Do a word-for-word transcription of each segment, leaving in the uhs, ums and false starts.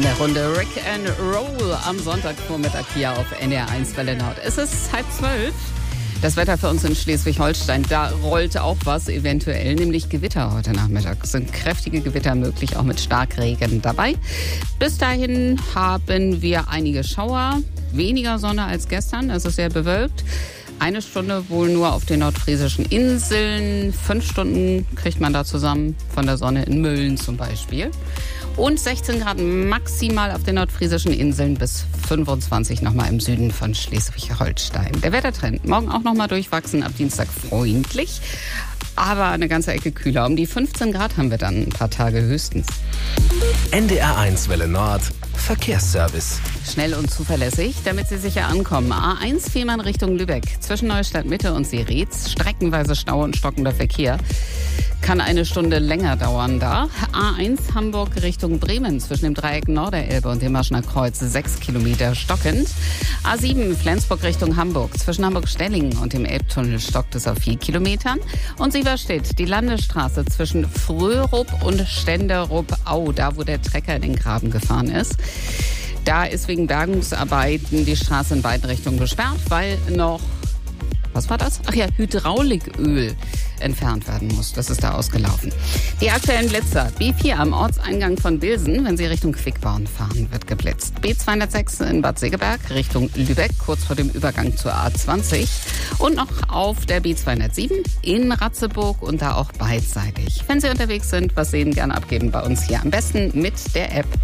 In der Runde Rick and Roll am Sonntagvormittag hier auf N D R eins Welle Nord. Es ist halb zwölf. Das Wetter für uns in Schleswig-Holstein, da rollt auch was eventuell, nämlich Gewitter heute Nachmittag. Es sind kräftige Gewitter möglich, auch mit Starkregen dabei. Bis dahin haben wir einige Schauer, weniger Sonne als gestern, es ist sehr bewölkt. Eine Stunde wohl nur auf den nordfriesischen Inseln. Fünf Stunden kriegt man da zusammen von der Sonne in Mölln zum Beispiel. Und sechzehn Grad maximal auf den nordfriesischen Inseln bis fünfundzwanzig nochmal im Süden von Schleswig-Holstein. Der Wettertrend morgen auch nochmal durchwachsen, ab Dienstag freundlich, aber eine ganze Ecke kühler. Um die fünfzehn Grad haben wir dann ein paar Tage höchstens. N D R eins Welle Nord Verkehrsservice. Schnell und zuverlässig, damit Sie sicher ankommen. A eins Fehmarn Richtung Lübeck, zwischen Neustadt Mitte und Seretz. Streckenweise Stau und stockender Verkehr. Kann eine Stunde länger dauern da. A eins Hamburg Richtung Bremen, zwischen dem Dreieck Norderelbe und dem Maschner Kreuz. Sechs Kilometer stockend. A sieben Flensburg Richtung Hamburg, zwischen Hamburg-Stellingen und dem Elbtunnel stockt es auf vier Kilometern. Und Sieverstedt, die Landesstraße zwischen Fröhrup und Stenderup-Au, da wo der Trecker in den Graben gefahren ist. Da ist wegen Bergungsarbeiten die Straße in beiden Richtungen gesperrt, weil noch, was war das? Ach ja, Hydrauliköl entfernt werden muss. Das ist da ausgelaufen. Die aktuellen Blitzer. B vier am Ortseingang von Bilsen, wenn Sie Richtung Quickborn fahren, wird geblitzt. B zweihundertsechs in Bad Segeberg Richtung Lübeck, kurz vor dem Übergang zur A zwanzig. Und noch auf der B zweihundertsieben in Ratzeburg und da auch beidseitig. Wenn Sie unterwegs sind, was sehen, gerne abgeben bei uns hier. Am besten mit der App.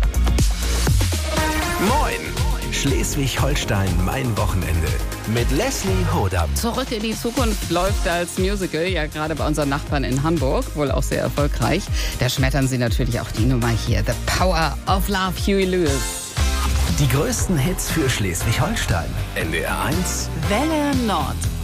Moin! Schleswig-Holstein, mein Wochenende. Mit Leslie Hodam. Zurück in die Zukunft läuft als Musical, ja gerade bei unseren Nachbarn in Hamburg, wohl auch sehr erfolgreich. Da schmettern sie natürlich auch die Nummer hier, The Power of Love, Huey Lewis. Die größten Hits für Schleswig-Holstein. N D R eins Welle Nord.